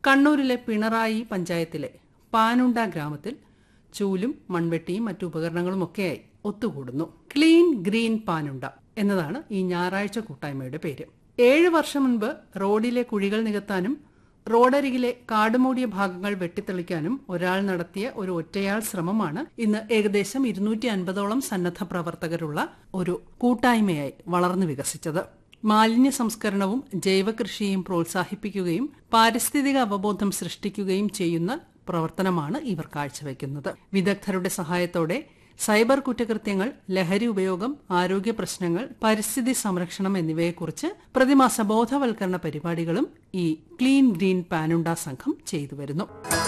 കണ്ണൂരിലെ പിണറായി പഞ്ചായത്തിലെ പാനുണ്ട ഗ്രാമത്തിൽ ചൂലും മൺവെട്ടിയും മറ്റു ഉപകരണങ്ങളുമൊക്കെയായി ഒത്തുകൂടുന്നു. ക്ലീൻ ഗ്രീൻ പാനുണ്ട എന്നതാണ് ഈ ഞായറാഴ്ച കൂട്ടായ്മയുടെ പേര്. 7 വർഷം മുൻപ് റോഡിലെ കുഴികൾ നികത്താനും റോഡരികിലെ കാടുമൂടിയ ഭാഗങ്ങൾ വെട്ടിത്തെളിക്കാനും ഒരാൾ നടത്തിയ ഒരു ഒറ്റയാൾ ശ്രമമാണ് ഇന്ന് ഏകദേശം 250ഓളം സന്നദ്ധ പ്രവർത്തകരുള്ള ഒരു കൂട്ടായ്മയായി വളർന്നു വികസിച്ചത്. മാലിന്യ സംസ്കരണവും ജൈവകൃഷിയും പ്രോത്സാഹിപ്പിക്കുകയും പാരിസ്ഥിതിക അവബോധം സൃഷ്ടിക്കുകയും ചെയ്യുന്ന പ്രവർത്തനമാണ് ഇവർ കാഴ്ചവെക്കുന്നത്. വിദഗ്ധരുടെ സഹായത്തോടെ സൈബർ കുറ്റകൃത്യങ്ങൾ, ലഹരി ഉപയോഗം, ആരോഗ്യ പ്രശ്നങ്ങൾ, പരിസ്ഥിതി സംരക്ഷണം എന്നിവയെക്കുറിച്ച് പ്രതിമാസ ബോധവൽക്കരണ പരിപാടികളും ഈ ക്ലീൻ ഗ്രീൻ പാനുണ്ട സംഘം ചെയ്തു വരുന്നു.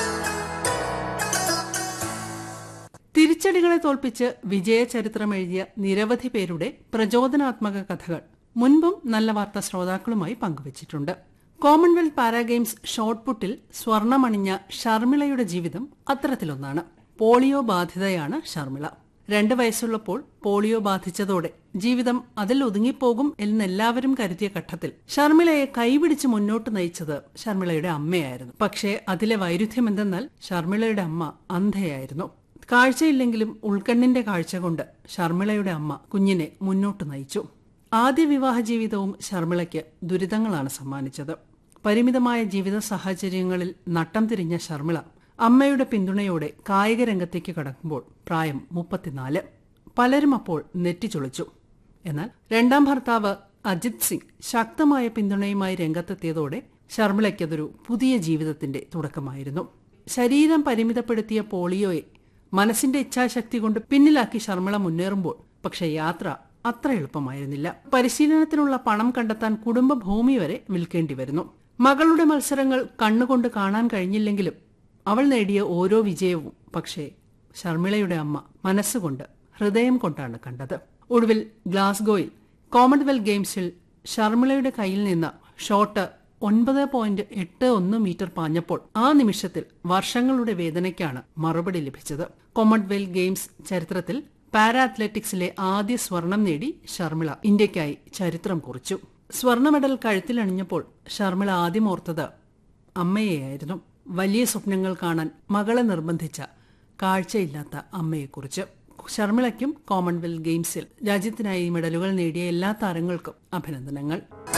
തിരിച്ചടികളെ തോൽപ്പിച്ച് വിജയചരിത്രം എഴുതിയ നിരവധി പേരുടെ പ്രചോദനാത്മക കഥകൾ മുൻപും നല്ല വാർത്താ ശ്രോതാക്കളുമായി പങ്കുവച്ചിട്ടുണ്ട്. കോമൺവെൽത്ത് പാരാഗെയിംസ് ഷോട്ട്പുട്ടിൽ സ്വർണമണിഞ്ഞ ഷർമിളയുടെ ജീവിതം അത്തരത്തിലൊന്നാണ്. പോളിയോ ബാധിതയാണ് ഷർമിള. 2 വയസ്സുള്ളപ്പോൾ പോളിയോ ബാധിച്ചതോടെ ജീവിതം അതിൽ ഒതുങ്ങിപ്പോകും എന്നെല്ലാവരും കരുതിയ ഘട്ടത്തിൽ ഷർമിളയെ കൈപിടിച്ച് മുന്നോട്ട് നയിച്ചത് ഷർമിളയുടെ അമ്മയായിരുന്നു. പക്ഷേ അതിലെ വൈരുദ്ധ്യം എന്തെന്നാൽ ഷർമിളയുടെ അമ്മ അന്ധയായിരുന്നു. കാഴ്ചയില്ലെങ്കിലും ഉൾക്കണ്ണിന്റെ കാഴ്ച കൊണ്ട് ഷർമിളയുടെ അമ്മ കുഞ്ഞിനെ മുന്നോട്ട് നയിച്ചു. ആദ്യ വിവാഹ ജീവിതവും ഷർമിളയ്ക്ക് ദുരിതങ്ങളാണ് സമ്മാനിച്ചത്. പരിമിതമായ ജീവിത സാഹചര്യങ്ങളിൽ നട്ടം തിരിഞ്ഞ ഷർമിള അമ്മയുടെ പിന്തുണയോടെ കായിക രംഗത്തേക്ക് കടക്കുമ്പോൾ പ്രായം 34. പലരും അപ്പോൾ നെറ്റിച്ചൊളിച്ചു. എന്നാൽ രണ്ടാം ഭർത്താവ് അജിത് സിംഗ് ശക്തമായ പിന്തുണയുമായി രംഗത്തെത്തിയതോടെ ഷർമിളയ്ക്കതൊരു പുതിയ ജീവിതത്തിന്റെ തുടക്കമായിരുന്നു. ശരീരം പരിമിതപ്പെടുത്തിയ പോളിയോയെ മനസ്സിന്റെ ഇച്ഛാശക്തി കൊണ്ട് പിന്നിലാക്കി ഷർമിള മുന്നേറുമ്പോൾ പക്ഷേ യാത്ര അത്ര എളുപ്പമായിരുന്നില്ല. പരിശീലനത്തിനുള്ള പണം കണ്ടെത്താൻ കുടുംബ ഭൂമി വരെ വിൽക്കേണ്ടി വരുന്നു. മകളുടെ മത്സരങ്ങൾ കണ്ണുകൊണ്ട് കാണാൻ കഴിഞ്ഞില്ലെങ്കിലും അവൾ നേടിയ ഓരോ വിജയവും പക്ഷേ ഷർമിളയുടെ അമ്മ മനസ്സുകൊണ്ട്, ഹൃദയം കൊണ്ടാണ് കണ്ടത്. ഒടുവിൽ ഗ്ലാസ്ഗോയിൽ കോമൺവെൽത്ത് ഗെയിംസിൽ ഷർമിളയുടെ കയ്യിൽ നിന്ന് ഷോട്ട് 9.81 മീറ്റർ പാഞ്ഞപ്പോൾ ആ നിമിഷത്തിൽ വർഷങ്ങളുടെ വേദനയ്ക്കാണ് മറുപടി ലഭിച്ചത്. കോമൺവെൽത്ത് ഗെയിംസ് ചരിത്രത്തിൽ പാരാ അത്ലറ്റിക്സിലെ ആദ്യ സ്വർണം നേടി ഷർമിള ഇന്ത്യയ്ക്കായി ചരിത്രം കുറിച്ചു. സ്വർണ്ണ മെഡൽ കഴുത്തിലണിഞ്ഞപ്പോൾ ഷർമിള ആദ്യം ഓർത്തത് അമ്മയെയായിരുന്നു. വലിയ സ്വപ്നങ്ങൾ കാണാൻ മകളെ നിർബന്ധിച്ച കാഴ്ചയില്ലാത്ത അമ്മയെക്കുറിച്ച്. ഷർമിളയ്ക്കും കോമൺവെൽത്ത് ഗെയിംസിൽ രാജ്യത്തിനായി മെഡലുകൾ നേടിയ എല്ലാ താരങ്ങൾക്കും അഭിനന്ദനങ്ങൾ.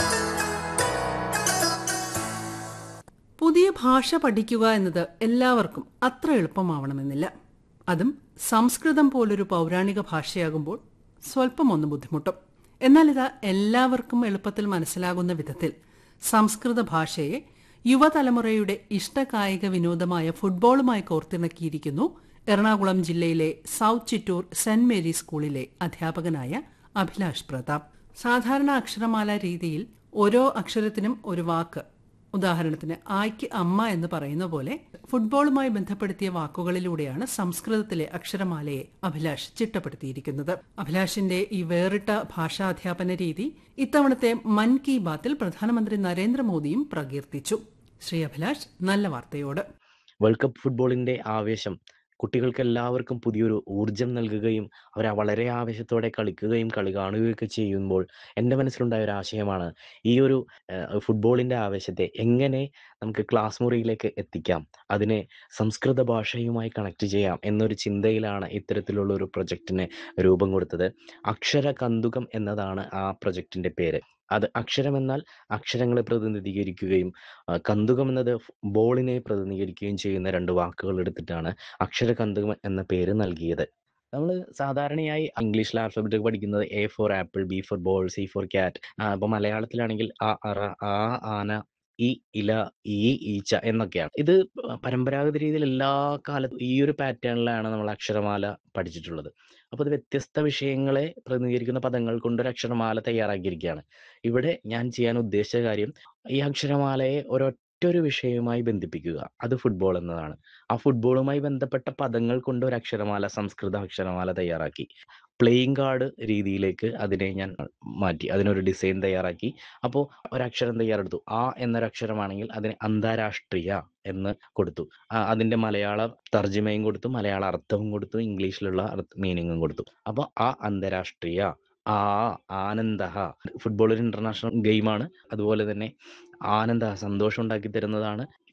പുതിയ ഭാഷ പഠിക്കുക എന്നത് എല്ലാവർക്കും അത്ര എളുപ്പമാവണമെന്നില്ല. അതും സംസ്കൃതം പോലൊരു പൗരാണിക ഭാഷയാകുമ്പോൾ സ്വല്പം ഒന്ന് ബുദ്ധിമുട്ടും. എന്നാൽ ഇതാ എല്ലാവർക്കും എളുപ്പത്തിൽ മനസ്സിലാകുന്ന വിധത്തിൽ സംസ്കൃത ഭാഷയെ യുവതലമുറയുടെ ഇഷ്ടകായിക വിനോദമായ ഫുട്ബോളുമായി കോർത്തിണക്കിയിരിക്കുന്നു എറണാകുളം ജില്ലയിലെ സൗത്ത് ചിറ്റൂർ സെന്റ് മേരീസ് സ്കൂളിലെ അധ്യാപകനായ അഭിലാഷ് പ്രതാപ്. സാധാരണ അക്ഷരമാല രീതിയിൽ ഓരോ അക്ഷരത്തിനും ഒരു വാക്ക്, ഉദാഹരണത്തിന് ആയ്ക്ക് അമ്മ എന്ന് പറയുന്ന പോലെ ഫുട്ബോളുമായി ബന്ധപ്പെടുത്തിയ വാക്കുകളിലൂടെയാണ് സംസ്കൃതത്തിലെ അക്ഷരമാലയെ അഭിലാഷ് ചിട്ടപ്പെടുത്തിയിരിക്കുന്നത്. അഭിലാഷിന്റെ ഈ വേറിട്ട ഭാഷാധ്യാപന രീതി ഇത്തവണത്തെ മൻ കി ബാത്തിൽ പ്രധാനമന്ത്രി നരേന്ദ്രമോദിയും പ്രകീർത്തിച്ചു. ശ്രീ അഭിലാഷ്, നല്ല വാർത്തയോട്. വേൾഡ് കപ്പ് ഫുട്ബോളിന്റെ ആവേശം കുട്ടികൾക്ക് എല്ലാവർക്കും പുതിയൊരു ഊർജം നൽകുകയും അവരെ വളരെ ആവേശത്തോടെ കളിക്കുകയും കളി കാണുകയൊക്കെ ചെയ്യുമ്പോൾ എൻ്റെ മനസ്സിലുണ്ടായ ഒരു ആശയമാണ് ഈ ഒരു ഫുട്ബോളിന്റെ ആവേശത്തെ എങ്ങനെ നമുക്ക് ക്ലാസ് മുറിയിലേക്ക് എത്തിക്കാം, അതിനെ സംസ്കൃത ഭാഷയുമായി കണക്ട് ചെയ്യാം എന്നൊരു ചിന്തയിലാണ് ഇത്തരത്തിലുള്ള ഒരു പ്രൊജക്റ്റിന് രൂപം കൊടുത്തത്. അക്ഷര കന്തുകം എന്നതാണ് ആ പ്രൊജക്റ്റിന്റെ പേര്. അത് അക്ഷരം എന്നാൽ അക്ഷരങ്ങളെ പ്രതിനിധീകരിക്കുകയും കന്തുകം എന്നത് ബോളിനെ പ്രതിനിധീകരിക്കുകയും ചെയ്യുന്ന 2 വാക്കുകൾ എടുത്തിട്ടാണ് അക്ഷര കന്തുകം എന്ന പേര് നൽകിയത്. നമ്മൾ സാധാരണയായി ഇംഗ്ലീഷിൽ ആൽഫബറ്റ് പഠിക്കുന്നത് A four apple, B four ball, C four cat. അപ്പോൾ മലയാളത്തിലാണെങ്കിൽ അ, അറ, ആ, ആന, ഈ, ഇല, ഈ, ഈച്ച എന്നൊക്കെയാണ്. ഇത് പരമ്പരാഗത രീതിയിൽ എല്ലാ കാലത്തും ഈ ഒരു പാറ്റേണിലാണ് നമ്മൾ അക്ഷരമാല പഠിച്ചിട്ടുള്ളത്. അപ്പോൾ ഇത് വ്യത്യസ്ത വിഷയങ്ങളെ പ്രതിനിധീകരിക്കുന്ന പദങ്ങൾ കൊണ്ടൊരു അക്ഷരമാല തയ്യാറാക്കിയിരിക്കുകയാണ്. ഇവിടെ ഞാൻ ചെയ്യാൻ ഉദ്ദേശിച്ച കാര്യം ഈ അക്ഷരമാലയെ ഒരൊറ്റൊരു വിഷയവുമായി ബന്ധിപ്പിക്കുക. അത് ഫുട്ബോൾ എന്നതാണ്. ആ ഫുട്ബോളുമായി ബന്ധപ്പെട്ട പദങ്ങൾ കൊണ്ട് ഒരു അക്ഷരമാല, സംസ്കൃത അക്ഷരമാല തയ്യാറാക്കി. പ്ലേയിങ് കാർഡ് രീതിയിലേക്ക് അതിനെ ഞാൻ മാറ്റി, അതിനൊരു ഡിസൈൻ തയ്യാറാക്കി. അപ്പോൾ ഒരക്ഷരം തയ്യാറെടുത്തു. ആ എന്നൊരക്ഷരമാണെങ്കിൽ അതിന് അന്താരാഷ്ട്രീയ എന്ന് കൊടുത്തു. അതിന്റെ മലയാള തർജ്ജിമയും കൊടുത്തു, മലയാള അർത്ഥവും കൊടുത്തു, ഇംഗ്ലീഷിലുള്ള മീനിങ്ങും കൊടുത്തു. അപ്പോൾ ആ അന്താരാഷ്ട്രീയ, ആ ആനന്ദ. ഫുട്ബോൾ ഒരു ഇന്റർനാഷണൽ ഗെയിമാണ്. അതുപോലെ തന്നെ ആനന്ദ, സന്തോഷം ഉണ്ടാക്കി തരുന്നതാണ്.